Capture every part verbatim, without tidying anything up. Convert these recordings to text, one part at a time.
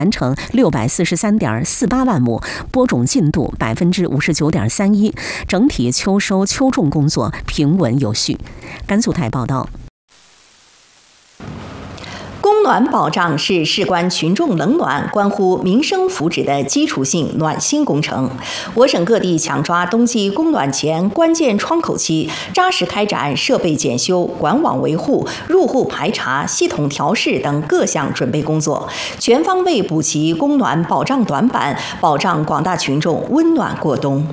完成六百四十三点四八万亩，播种进度百分之五十九点三一，整体秋收秋种工作平稳有序。甘肃台报道。 供暖保障是事关群众冷暖、关乎民生福祉的基础性暖心工程。我省各地抢抓冬季供暖前关键窗口期，扎实开展设备检修、管网维护、入户排查、系统调试等各项准备工作，全方位补齐供暖保障短板，保障广大群众温暖过冬。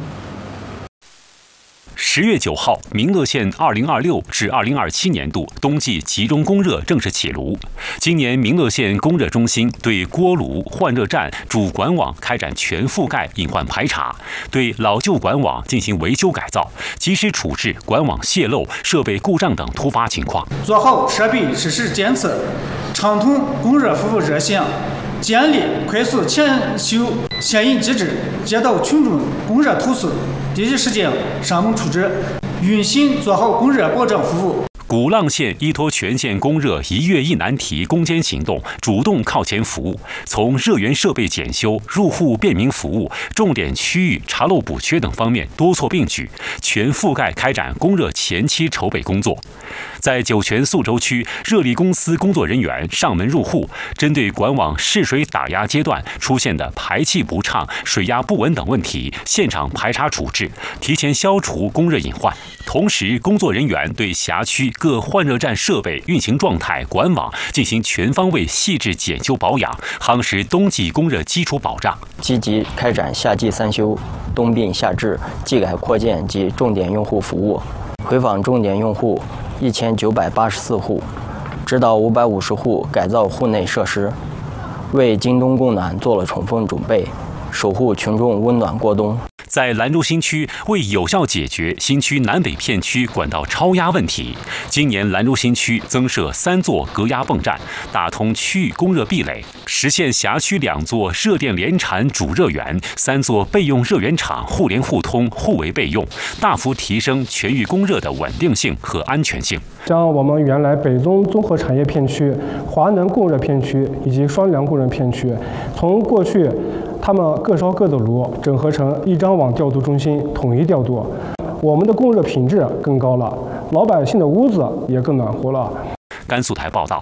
十月九号，民乐县二零二六至二零二七年度冬季集中供热正式起炉。今年民乐县供热中心对锅炉、换热站、主管网开展全覆盖隐患排查，对老旧管网进行维修改造，及时处置管网泄漏、设备故障等突发情况。 做好设备实时检测，畅通供热服务热线，建立快速检修牵引机制，接到群众供热投诉，第一时间上门处置，运行做好供热保障服务。 古浪县依托全县供热一月一难题攻坚行动，主动靠前服务，从热源设备检修、入户便民服务、重点区域查漏补缺等方面多措并举，全覆盖开展供热前期筹备工作。在酒泉宿州区，热力公司工作人员上门入户，针对管网试水打压阶段出现的排气不畅、水压不稳等问题，现场排查处置，提前消除供热隐患。同时，工作人员对辖区各换热站设备运行状态、管网进行全方位细致检修保养，夯实冬季供热基础保障。 积极开展夏季三修、冬并夏治、技改扩建及重点用户服务，回访重点用户一千九百八十四户，指导五百五十户改造户内设施，为今冬供暖做了充分准备，守护群众温暖过冬。 在兰州新区，为有效解决新区南北片区管道超压问题，今年兰州新区增设三座隔压泵站，打通区域供热壁垒，实现辖区两座热电联产主热源、三座备用热源场互联互通、互为备用，大幅提升全域供热的稳定性和安全性。 将我们原来北中综合产业片区、华能供热片区以及双粮供热片区，从过去他们各烧各的炉，整合成一张网调度中心，统一调度，我们的供热品质更高了，老百姓的屋子也更暖和了。 甘肃台报道。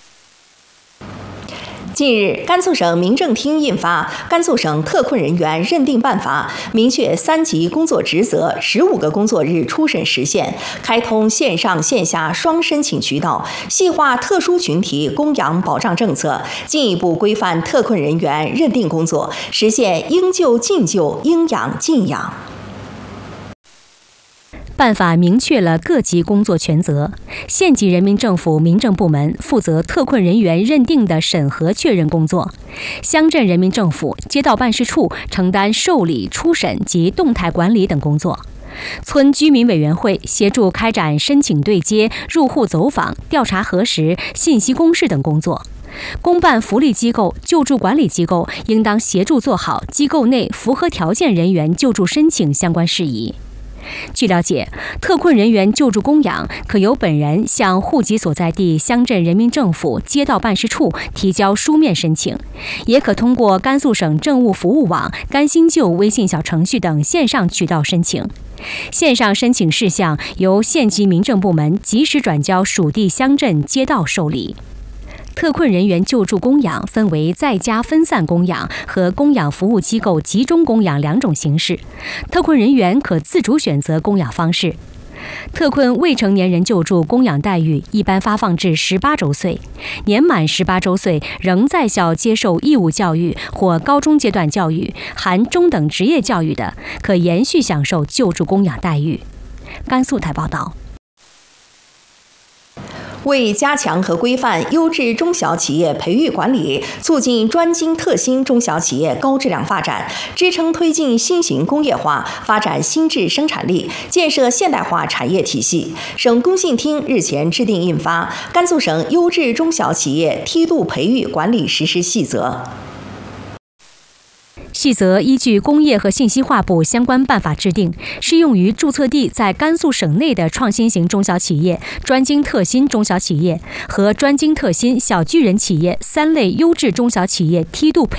近日，甘肃省民政厅印发《甘肃省特困人员认定办法》，明确三级工作职责、十五个工作日初审时限，开通线上线下双申请渠道，细化特殊群体供养保障政策，进一步规范特困人员认定工作，实现应救尽救、应养尽养。 办法明确了各级工作权责，县级人民政府民政部门负责特困人员认定的审核确认工作，乡镇人民政府、街道办事处承担受理、初审及动态管理等工作，村居民委员会协助开展申请对接、入户走访、调查核实、信息公示等工作。公办福利机构、救助管理机构应当协助做好机构内符合条件人员救助申请相关事宜。据了解，特困人员救助供养可由本人向户籍所在地乡镇人民政府街道办事处提交书面申请，也可通过甘肃省政务服务网、甘心救微信小程序等线上渠道申请。线上申请事项由县级民政部门及时转交属地乡镇街道受理。特困人员救助供养分为在家分散供养和供养服务机构集中供养两种形式，特困人员可自主选择供养方式。特困未成年人救助供养待遇一般发放至十八周岁，年满十八周岁仍在校接受义务教育或高中阶段教育含中等职业教育的，可延续享受救助供养待遇。甘肃台报道。 为加强和规范优质中小企业培育管理，促进专精特新中小企业高质量发展，支撑推进新型工业化，发展新质生产力，建设现代化产业体系，省工信厅日前制定印发《甘肃省优质中小企业梯度培育管理实施细则》。 细则依据工业和信息化部相关办法制定，适用于注册地在甘肃省内的创新型中小企业、专精特新中小企业和专精特新小巨人企业三类优质中小企业梯度培